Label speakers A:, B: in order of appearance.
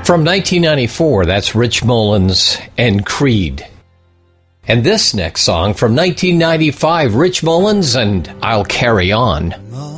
A: From 1994, that's Rich Mullins and Creed. And this next song from 1995, Rich Mullins and I'll Carry On.